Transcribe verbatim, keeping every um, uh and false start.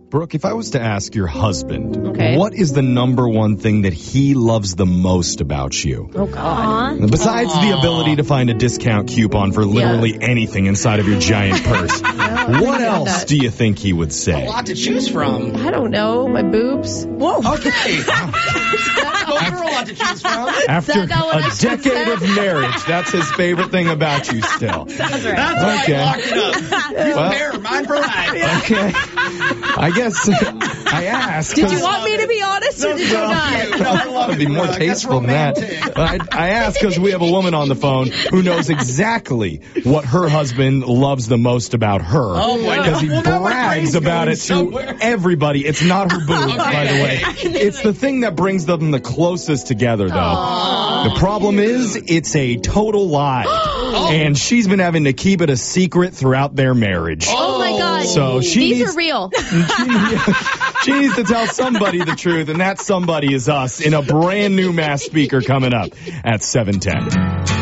Brooke, if I was to ask your husband, Okay. what is the number one thing that he loves the most about you? Oh, God. Besides the ability to find a discount coupon for literally anything inside of your giant purse, what else that. do you think he would say? A lot to choose from. I don't know. My boobs. Whoa. Okay. Those are a lot to choose from. After that what I a should decade say? of marriage, that's his favorite thing about you still. Sounds right. That's why Okay. I locked it up. He's Well- a pair, mine for life. Okay. I guess I asked. Did you want me to be honest or did you not? I thought it'd be more Brooke. That's tasteful than that. romantic. I, I asked because we have a woman on the phone who knows exactly what her husband loves the most about her. Oh, boy. Because he Well, now my brags brain's about going it to somewhere. everybody. It's not her boobs, by the way. Okay. It's the thing that brings them the closest together, though. Aww. The problem is, it's a total lie. And she's been having to keep it a secret throughout their marriage. Oh, my God. So she These needs, are real. she, she needs to tell somebody the truth, and that somebody is us in a brand new mass speaker coming up at seven ten.